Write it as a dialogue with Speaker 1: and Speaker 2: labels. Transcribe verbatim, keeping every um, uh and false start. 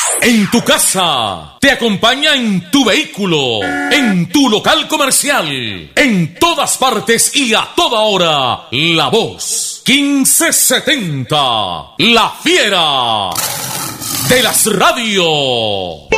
Speaker 1: En tu casa, te acompaña en tu vehículo, en tu local comercial, en todas partes y a toda hora. La Voz quince setenta, la fiera de las radios.